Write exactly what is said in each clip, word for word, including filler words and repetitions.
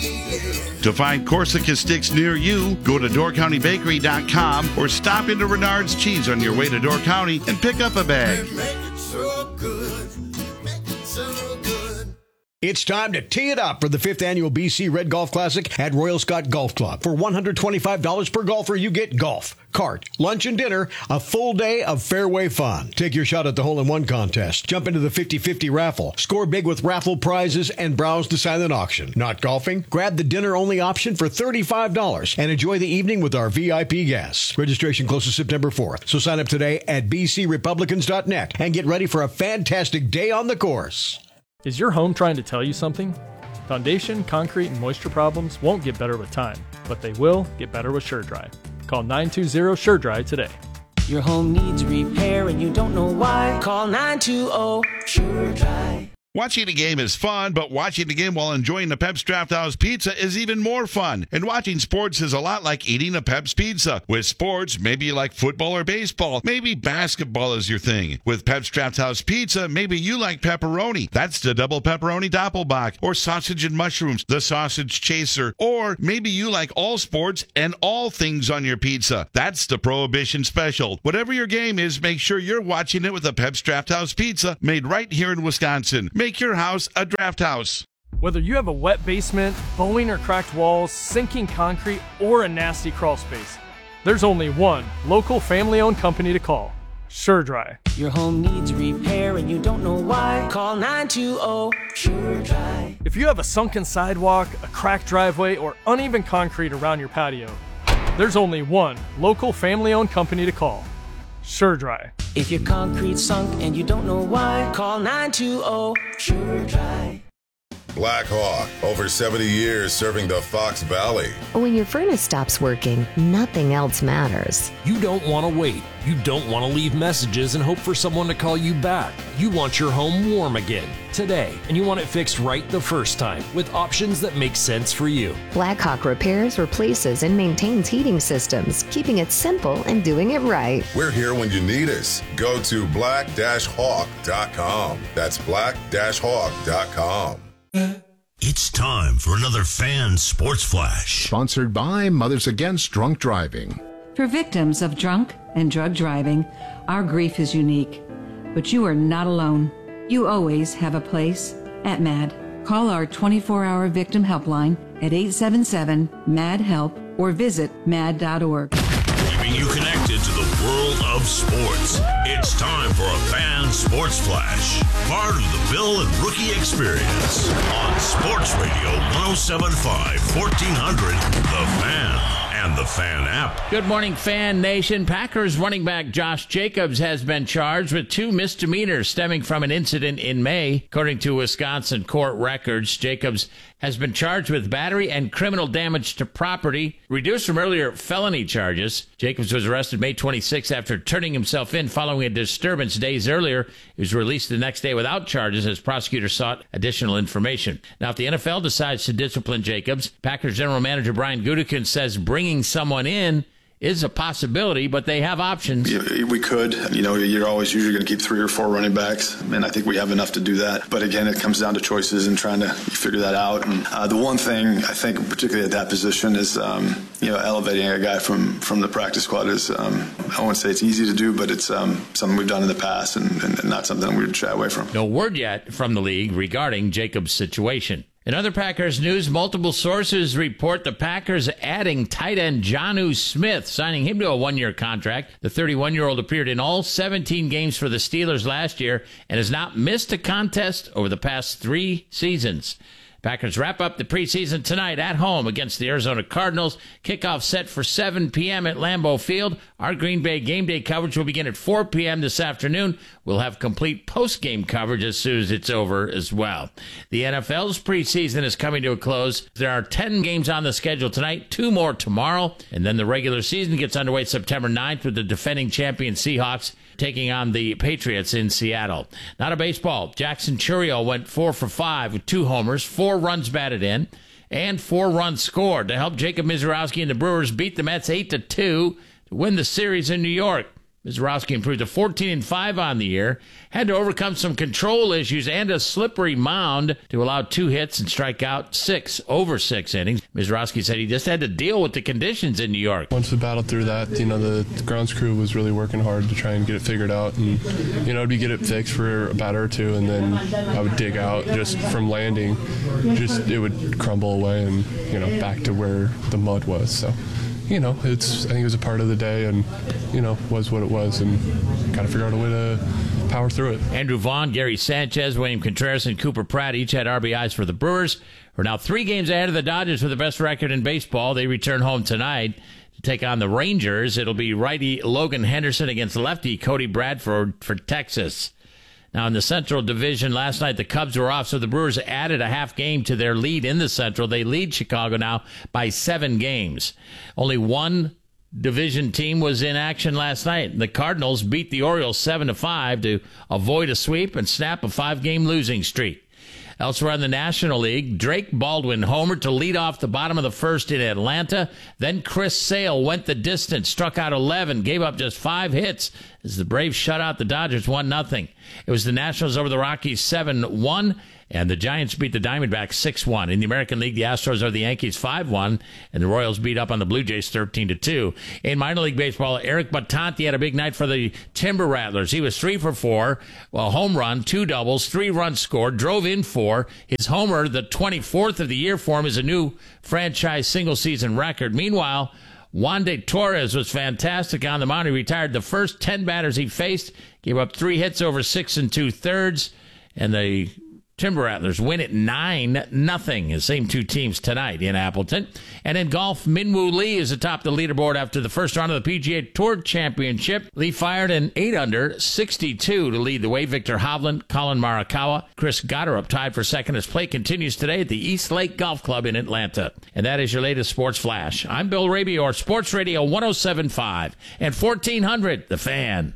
To find Corsica sticks near you, go to door county bakery dot com or stop into Renard's Cheese on your way to Door County and pick up a bag. It's time to tee it up for the fifth annual B C Red Golf Classic at Royal Scott Golf Club. For one hundred twenty-five dollars per golfer, you get golf, cart, lunch and dinner, a full day of fairway fun. Take your shot at the hole-in-one contest. Jump into the fifty-fifty raffle. Score big with raffle prizes and browse the silent auction. Not golfing? Grab the dinner-only option for thirty-five dollars and enjoy the evening with our V I P guests. Registration closes September fourth, so sign up today at b c republicans dot net and get ready for a fantastic day on the course. Is your home trying to tell you something? Foundation, concrete, and moisture problems won't get better with time, but they will get better with SureDry. Call nine two zero SureDry today. Your home needs repair and you don't know why. Call nine two zero SureDry. Watching a game is fun, but watching the game while enjoying the Pep's Draft House Pizza is even more fun. And watching sports is a lot like eating a Pep's Pizza. With sports, maybe you like football or baseball. Maybe basketball is your thing. With Pep's Draft House Pizza, maybe you like pepperoni. That's the double pepperoni doppelbock. Or sausage and mushrooms, the sausage chaser. Or maybe you like all sports and all things on your pizza. That's the Prohibition Special. Whatever your game is, make sure you're watching it with a Pep's Draft House Pizza made right here in Wisconsin. Make your house a draft house. Whether you have a wet basement, bowing or cracked walls, sinking concrete, or a nasty crawl space, there's only one local family-owned company to call. SureDry. Your home needs repair and you don't know why. Call nine two zero SureDry. If you have a sunken sidewalk, a cracked driveway, or uneven concrete around your patio, there's only one local family-owned company to call. SureDry. If your concrete's sunk and you don't know why, call nine two zero SureDry. Black Hawk, over seventy years serving the Fox Valley. When your furnace stops working, nothing else matters. You don't want to wait. You don't want to leave messages and hope for someone to call you back. You want your home warm again, today, and you want it fixed right the first time with options that make sense for you. Blackhawk repairs, replaces, and maintains heating systems, keeping it simple and doing it right. We're here when you need us. Go to black dash hawk dot com. That's black dash hawk dot com. It's time for another Fan Sports Flash. Sponsored by Mothers Against Drunk Driving. For victims of drunk and drug driving, our grief is unique. But you are not alone. You always have a place at MAD. Call our twenty-four hour victim helpline at eight seven seven M A D HELP or visit mad dot org. Keeping you connected to the world of sports. It's time for a Fan Sports Flash. Part of the Bill and Rookie Experience on Sports Radio one oh seven point five, fourteen hundred, The Fan. And the Fan app. Good morning, Fan Nation. Packers running back Josh Jacobs has been charged with two misdemeanors stemming from an incident in May. According to Wisconsin court records, Jacobs has been charged with battery and criminal damage to property, reduced from earlier felony charges. Jacobs was arrested May twenty-sixth after turning himself in following a disturbance days earlier. He was released the next day without charges as prosecutors sought additional information. Now, if the N F L decides to discipline Jacobs, Packers general manager Brian Gutekunst says bringing someone in is a possibility, but they have options. Yeah, we could. You know, you're always usually going to keep three or four running backs, and I think we have enough to do that. But again, it comes down to choices and trying to figure that out. And uh, the one thing I think, particularly at that position, is um, you know, elevating a guy from, from the practice squad is, um, I won't say it's easy to do, but it's um, something we've done in the past and, and, and not something we would shy away from. No word yet from the league regarding Jacobs' situation. In other Packers news, multiple sources report the Packers adding tight end Jonnu Smith, signing him to a one-year contract. The thirty-one-year-old appeared in all seventeen games for the Steelers last year and has not missed a contest over the past three seasons. Packers wrap up the preseason tonight at home against the Arizona Cardinals. Kickoff set for seven p.m. at Lambeau Field. Our Green Bay game day coverage will begin at four p.m. this afternoon. We'll have complete post-game coverage as soon as it's over as well. The N F L's preseason is coming to a close. There are ten games on the schedule tonight, two more tomorrow, and then the regular season gets underway September ninth with the defending champion Seahawks taking on the Patriots in Seattle. Not a baseball. Jackson Chourio went four for five with two homers, four runs batted in, and four runs scored to help Jacob Misiorowski and the Brewers beat the Mets eight to two to win the series in New York. Mizorowski improved to fourteen and five on the year, had to overcome some control issues and a slippery mound to allow two hits and strike out six over six innings. Mizorowski said he just had to deal with the conditions in New York. Once we battled through that, you know, the grounds crew was really working hard to try and get it figured out, and you know, it'd get it fixed for a batter or two, and then I would dig out just from landing, just it would crumble away and, you know, back to where the mud was. So, you know, it's I think it was a part of the day, and, you know, was what it was, and got to figure out a way to power through it. Andrew Vaughn, Gary Sanchez, William Contreras, and Cooper Pratt each had R B Is for the Brewers, who are now three games ahead of the Dodgers for the best record in baseball. They return home tonight to take on the Rangers. It'll be righty Logan Henderson against lefty Cody Bradford for Texas. Now, in the Central Division, last night the Cubs were off, so the Brewers added a half game to their lead in the Central. They lead Chicago now by seven games. Only one division team was in action last night. The Cardinals beat the Orioles seven to five to avoid a sweep and snap a five-game losing streak. Elsewhere in the National League, Drake Baldwin homered to lead off the bottom of the first in Atlanta. Then Chris Sale went the distance, struck out eleven, gave up just five hits as the Braves shut out the Dodgers one nothing. It was the Nationals over the Rockies seven one, and the Giants beat the Diamondbacks six one. In the American League, the Astros over the Yankees five one, and the Royals beat up on the Blue Jays thirteen to two. In minor league baseball, Eric Batanti had a big night for the Timber Rattlers. He was three for four, well, home run, two doubles, three runs scored, drove in four. His homer, the twenty-fourth of the year for him, is a new franchise single-season record. Meanwhile, Wandy Torres was fantastic on the mound. He retired the first ten batters he faced, gave up three hits over six and two-thirds, and the Timber Rattlers win at nine nothing. The same two teams tonight in Appleton. And in golf, Minwoo Lee is atop the leaderboard after the first round of the P G A Tour Championship. Lee fired an eight under sixty-two to lead the way. Victor Hovland, Colin Morikawa, Chris Goddard tied for second as play continues today at the East Lake Golf Club in Atlanta. And that is your latest Sports Flash. I'm Bill Raby, your Sports Radio one oh seven point five and fourteen hundred, The Fan.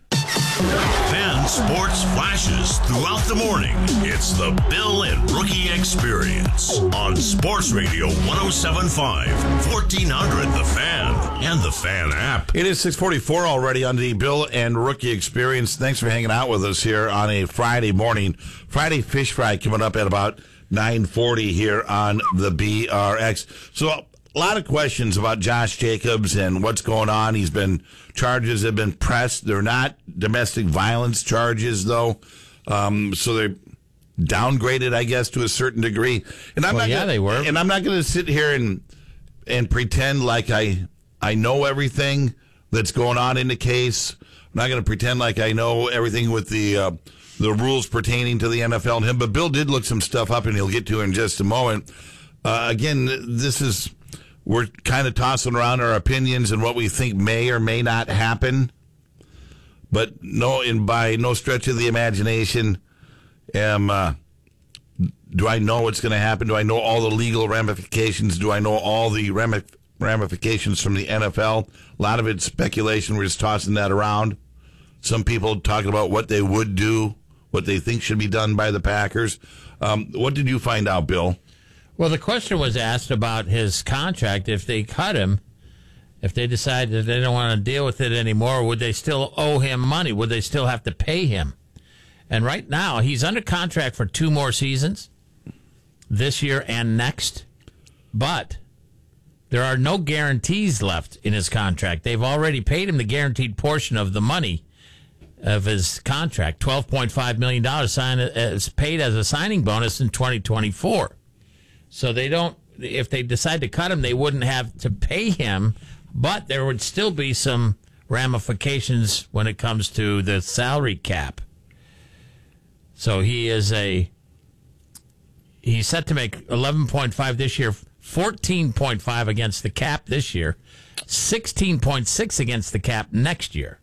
Fan Sports Flashes throughout the morning. It's the Bill and Rookie Experience on Sports Radio one oh seven point five, fourteen hundred, The Fan, and the Fan app. It is six forty-four already on the Bill and Rookie Experience. Thanks for hanging out with us here on a Friday morning. Friday Fish Fry coming up at about nine forty here on the B R X. So a lot of questions about Josh Jacobs and what's going on. He's been, charges have been pressed. They're not domestic violence charges, though. Um, so they're downgraded, I guess, to a certain degree. And I'm well, not yeah, gonna, they were. And I'm not going to sit here and and pretend like I I know everything that's going on in the case. I'm not going to pretend like I know everything with the uh, the rules pertaining to the N F L and him. But Bill did look some stuff up, and he'll get to in just a moment. Uh, again, this is, we're kind of tossing around our opinions and what we think may or may not happen. But no, and by no stretch of the imagination, am uh, do I know what's going to happen? Do I know all the legal ramifications? Do I know all the ramif- ramifications from the N F L? A lot of it's speculation. We're just tossing that around. Some people talking about what they would do, what they think should be done by the Packers. Um, what did you find out, Bill? Well, the question was asked about his contract. If they cut him, if they decide that they don't want to deal with it anymore, would they still owe him money? Would they still have to pay him? And right now, he's under contract for two more seasons, this year and next. But there are no guarantees left in his contract. They've already paid him the guaranteed portion of the money of his contract, twelve point five million dollars signed as paid as a signing bonus in twenty twenty-four. So they don't, if they decide to cut him, they wouldn't have to pay him, but there would still be some ramifications when it comes to the salary cap. So he is a, he's set to make eleven point five this year, fourteen point five against the cap this year, sixteen point six against the cap next year.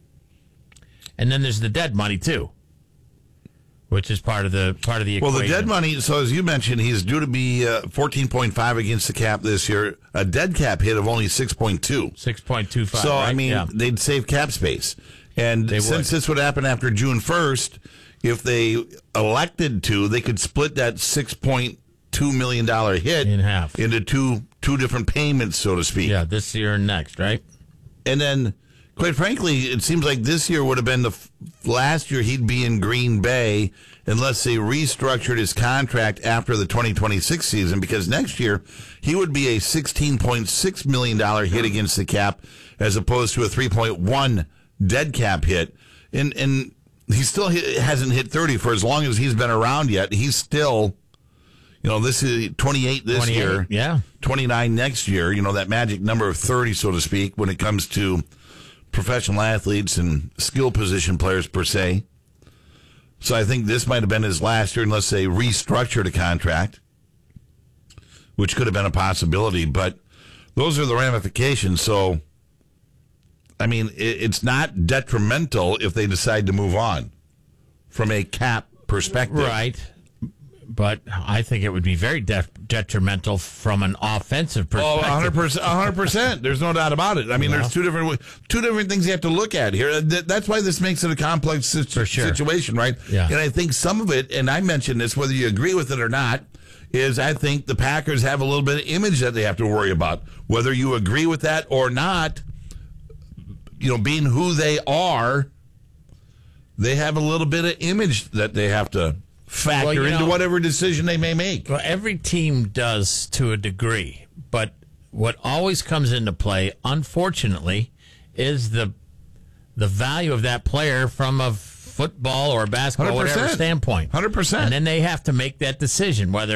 And then there's the dead money too, which is part of the part of the equation. Well, the dead money, so as you mentioned, he's due to be uh, fourteen point five against the cap this year. A dead cap hit of only six point two. six point two five. So, right? I mean, yeah. they'd save cap space. And They since would. this would happen after June first, if they elected to, they could split that six point two million dollars hit in half into two two different payments, so to speak. Yeah, this year and next, right? And then quite frankly, it seems like this year would have been the f- last year he'd be in Green Bay unless they restructured his contract after the twenty twenty-six season, because next year he would be a sixteen point six million dollars hit against the cap as opposed to a three point one dead cap hit. And, and he still hit, hasn't hit thirty for as long as he's been around yet. He's still, you know, this is twenty-eight this twenty-eight, year, yeah, twenty-nine next year, you know, that magic number of thirty, so to speak, when it comes to professional athletes and skill position players per se. So I think this might have been his last year unless they restructured a contract, which could have been a possibility. But those are the ramifications. So, I mean, it's not detrimental if they decide to move on from a cap perspective. Right. But I think it would be very de- detrimental from an offensive perspective. Oh, one hundred percent. one hundred percent. There's no doubt about it. I mean, yeah. there's two different two different things you have to look at here. That's why this makes it a complex situ- sure. situation, right? Yeah. And I think some of it, and I mentioned this, whether you agree with it or not, is I think the Packers have a little bit of image that they have to worry about. Whether you agree with that or not, you know, being who they are, they have a little bit of image that they have to factor well, into know, whatever decision they may make. Well, every team does to a degree, but what always comes into play, unfortunately, is the the value of that player from a football or basketball, whatever standpoint. one hundred percent. And then they have to make that decision, whether